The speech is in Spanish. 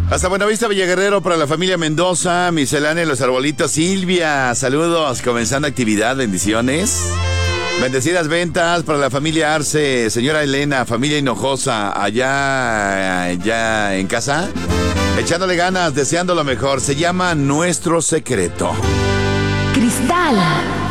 Hasta Buenavista, Villaguerrero, para la familia Mendoza, miscelánea en los arbolitos. Silvia, saludos, comenzando actividad, bendiciones. Bendecidas ventas para la familia Arce, señora Elena, familia Hinojosa, allá en casa. Echándole ganas, deseando lo mejor. Se llama Nuestro Secreto. Cristal